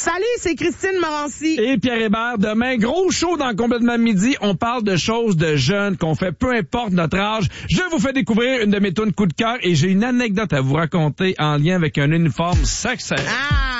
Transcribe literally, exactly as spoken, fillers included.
Salut, c'est Christine Morancy. Et Pierre Hébert. Demain, gros show dans Complètement Midi. On parle de choses de jeunes qu'on fait peu importe notre âge. Je vous fais découvrir une de mes tunes coup de cœur et j'ai une anecdote à vous raconter en lien avec un uniforme sexy. Ah!